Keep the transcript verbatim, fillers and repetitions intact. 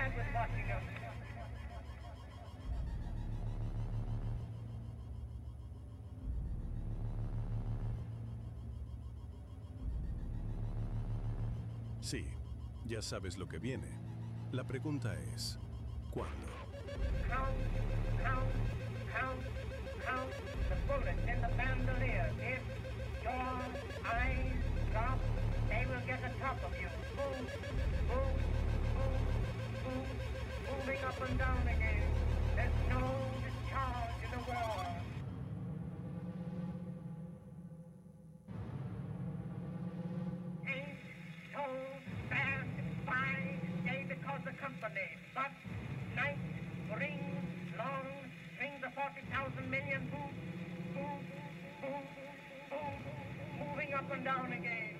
I was watching them. Sí, ya sabes lo que viene. La pregunta es, ¿cuándo? Count, count, count, count the bullets in the bandolier. If your eyes drop, they will get the top of you. Move, move, move, move, moving up and down again. There's no discharge in the war. Ain't so fast by day because the company, but night rings long, swing the forty thousand million move, move, move, move, moving up and down again.